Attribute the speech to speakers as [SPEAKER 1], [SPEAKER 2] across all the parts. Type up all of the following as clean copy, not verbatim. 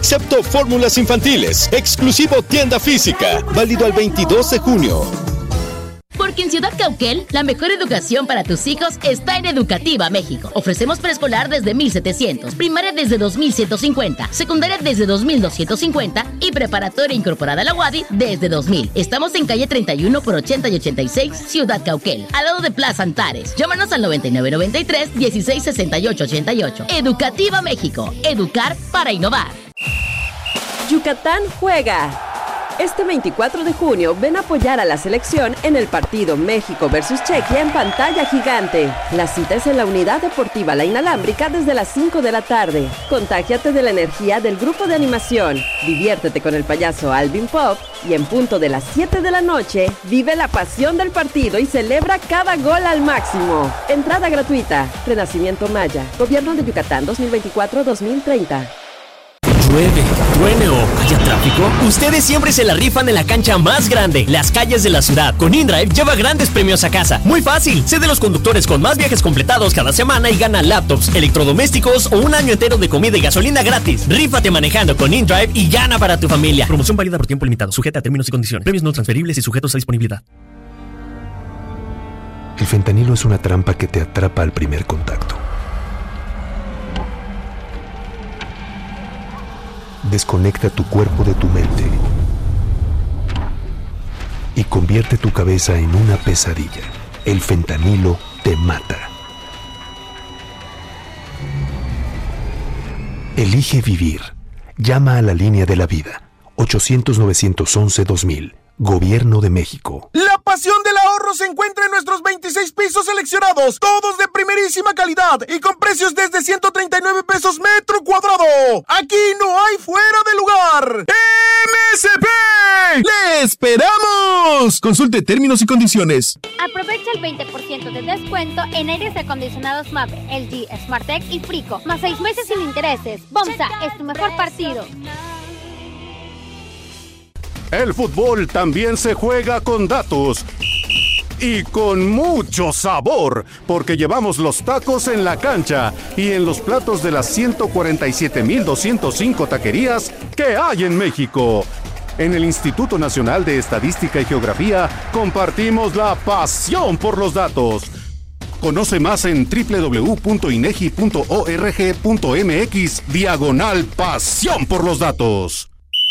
[SPEAKER 1] excepto fórmulas infantiles. Exclusivo tienda física. Válido al 22 de junio.
[SPEAKER 2] Porque en Ciudad Cauquel, la mejor educación para tus hijos está en Educativa México. Ofrecemos preescolar desde 1,700, primaria desde 2,150, secundaria desde 2,250 y preparatoria incorporada a la UADY desde 2,000. Estamos en calle 31 por 80 y 86, Ciudad Cauquel, al lado de Plaza Antares. Llámanos al 9993-166888. Educativa México, educar para innovar.
[SPEAKER 3] Yucatán juega. Este 24 de junio, ven a apoyar a la selección en el partido México versus Chequia en pantalla gigante. La cita es en la Unidad Deportiva La Inalámbrica desde las 5 de la tarde. Contágiate de la energía del grupo de animación. Diviértete con el payaso Alvin Pop y en punto de las 7 de la noche, vive la pasión del partido y celebra cada gol al máximo. Entrada gratuita. Renacimiento Maya. Gobierno de Yucatán 2024-2030.
[SPEAKER 4] Llueve, truene o haya tráfico, ustedes siempre se la rifan en la cancha más grande, las calles de la ciudad. Con InDrive lleva grandes premios a casa. Muy fácil, sé de los conductores con más viajes completados cada semana y gana laptops, electrodomésticos o un año entero de comida y gasolina gratis. Rífate manejando con InDrive y gana para tu familia. Promoción válida por tiempo limitado, sujeta a términos y condiciones. Premios no transferibles y sujetos a disponibilidad.
[SPEAKER 5] El fentanilo es una trampa que te atrapa al primer contacto. Desconecta tu cuerpo de tu mente y convierte tu cabeza en una pesadilla. El fentanilo te mata. Elige vivir. Llama a la línea de la vida. 800-911-2000. Gobierno de México.
[SPEAKER 6] La pasión del ahorro se encuentra en nuestros 26 pisos seleccionados, todos de primerísima calidad y con precios desde 139 pesos metro cuadrado. Aquí no hay fuera de lugar. MSP, ¡le esperamos! Consulte términos y condiciones.
[SPEAKER 7] Aprovecha el 20% de descuento en aires acondicionados MAPE, LG, SmartTech y Frico, más 6 meses sin intereses. BOMSA es tu mejor partido.
[SPEAKER 8] El fútbol también se juega con datos y con mucho sabor, porque llevamos los tacos en la cancha y en los platos de las 147,205 taquerías que hay en México. En el Instituto Nacional de Estadística y Geografía compartimos la pasión por los datos. Conoce más en www.inegi.org.mx/pasión por los datos.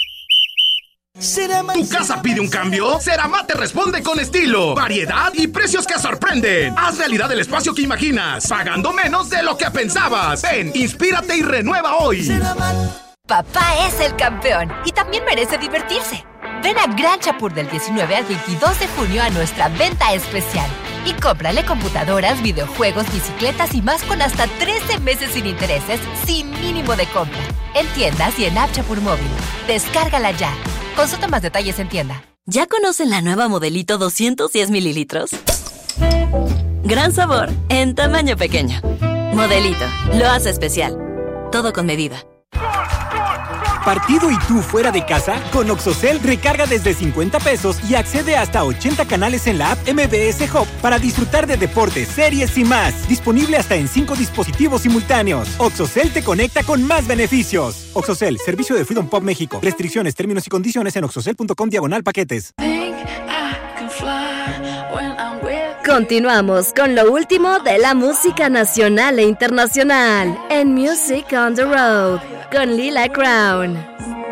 [SPEAKER 9] ¿Tu casa pide un cambio? Ceramat te responde con estilo, variedad y precios que sorprenden. Haz realidad el espacio que imaginas, pagando menos de lo que pensabas. Ven, inspírate y renueva hoy.
[SPEAKER 10] Papá es el campeón y también merece divertirse. Ven a Gran Chapur del 19 al 22 de junio a nuestra venta especial y cómprale computadoras, videojuegos, bicicletas y más con hasta 13 meses sin intereses, sin mínimo de compra. En tiendas y en App Chapur Móvil. Descárgala ya. Consulta más detalles en tienda.
[SPEAKER 11] ¿Ya conocen la nueva Modelito 210 mililitros? Gran sabor, en tamaño pequeño. Modelito, lo hace especial. Todo con medida.
[SPEAKER 12] ¿Partido y tú fuera de casa? Con Oxocel recarga desde 50 pesos y accede hasta 80 canales en la app MBS Hub para disfrutar de deportes, series y más. Disponible hasta en 5 dispositivos simultáneos. Oxocel te conecta con más beneficios. Oxocel, servicio de Freedom Pop México. Restricciones, términos y condiciones en oxocel.com/paquetes.
[SPEAKER 3] Continuamos con lo último de la música nacional e internacional en Music on the Road con Lila Crown.